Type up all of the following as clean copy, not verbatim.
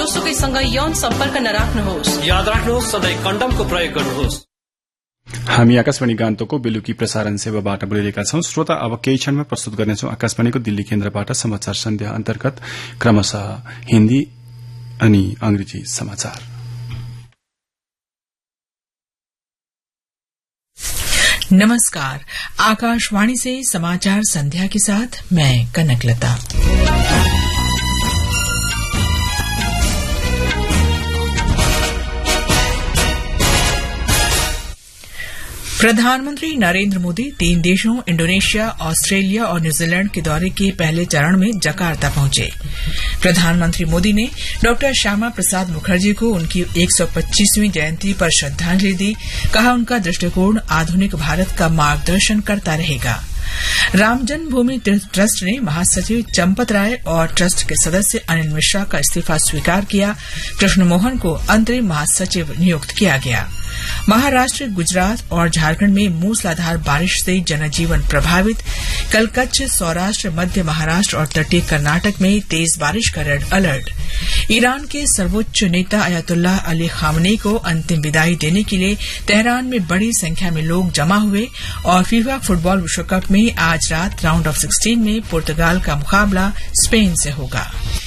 जोसुकैसँग यौन सम्पर्क नराख्नुहोस्। याद राख्नुहोस्, सधैँ कन्डमको प्रयोग गर्नुहोस्। हामी आकाशवाणी गान्तोकको बेलुकी प्रसारण सेवाबाट बोलिरहेका छौं। श्रोता, अब केही क्षणमा प्रस्तुत गर्नेछौं आकाशवाणीको दिल्ली केन्द्रबाट समाचार सन्ध्या अन्तर्गत क्रमशः हिन्दी अनि अंग्रेजी समाचार। नमस्कार, आकाशवाणी से समाचार संध्या के साथ मैं कनकलता। प्रधानमंत्री नरेंद्र मोदी 3 देशों इंडोनेशिया, ऑस्ट्रेलिया और न्यूजीलैंड के दौरे के पहले चरण में जकार्ता पहुंचे। प्रधानमंत्री मोदी ने डॉ श्यामा प्रसाद मुखर्जी को उनकी 125वीं जयंती पर श्रद्धांजलि दी। कहा, उनका दृष्टिकोण आधुनिक भारत का मार्गदर्शन करता रहेगा। राम जन्मभूमि तीर्थ ट्रस्ट ने महासचिव चंपत राय और ट्रस्ट के सदस्य अनिल मिश्रा का इस्तीफा स्वीकार किया। कृष्ण मोहन को अंतरिम महासचिव नियुक्त किया गया। महाराष्ट्र, गुजरात और झारखंड में मूसलाधार बारिश से जनजीवन प्रभावित। कल कच्छ, सौराष्ट्र, मध्य महाराष्ट्र और तटीय कर्नाटक में तेज बारिश का रेड अलर्ट। ईरान के सर्वोच्च नेता अयतुल्लाह अली खामनेई को अंतिम विदाई देने के लिए तेहरान में बड़ी संख्या में लोग जमा हुए। और फीफा फुटबॉल विश्व कप में आज रात राउंड ऑफ 16 में पुर्तगाल का मुकाबला स्पेन से होगा।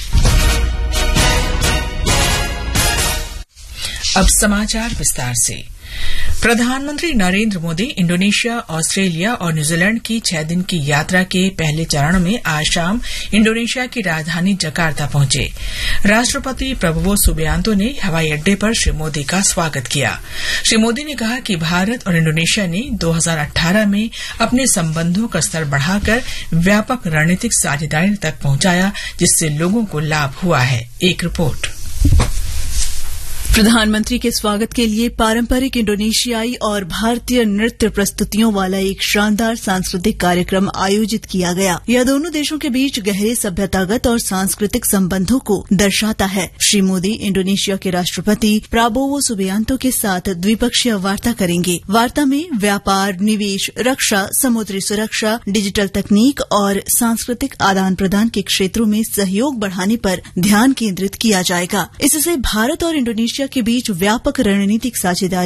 अब समाचार विस्तार से। प्रधानमंत्री नरेंद्र मोदी इंडोनेशिया, ऑस्ट्रेलिया और न्यूजीलैंड की 6 दिन की यात्रा के पहले चरण में आज शाम इंडोनेशिया की राजधानी जकार्ता पहुंचे। राष्ट्रपति प्रबोवो सुबियांतो ने हवाई अड्डे पर श्री मोदी का स्वागत किया। श्री मोदी ने कहा कि भारत और इंडोनेशिया ने 2018 में अपने संबंधों का स्तर बढ़ाकर व्यापक रणनीतिक साझेदारी तक पहुंचाया, जिससे लोगों को लाभ हुआ है। एक रिपोर्ट। प्रधानमंत्री के स्वागत के लिए पारंपरिक इंडोनेशियाई और भारतीय नृत्य प्रस्तुतियों वाला एक शानदार सांस्कृतिक कार्यक्रम आयोजित किया गया। यह दोनों देशों के बीच गहरे सभ्यतागत और सांस्कृतिक संबंधों को दर्शाता है। श्री मोदी इंडोनेशिया के राष्ट्रपति प्राबोवो सुबियांतो के साथ द्विपक्षीय वार्ता करेंगे। वार्ता में व्यापार, निवेश, रक्षा, समुद्री सुरक्षा, डिजिटल तकनीक और सांस्कृतिक आदान प्रदान के क्षेत्रों में सहयोग बढ़ाने पर ध्यान केंद्रित किया जाएगा। इससे भारत और इंडोनेशिया के बीच व्यापक रणनीतिक साझेदारी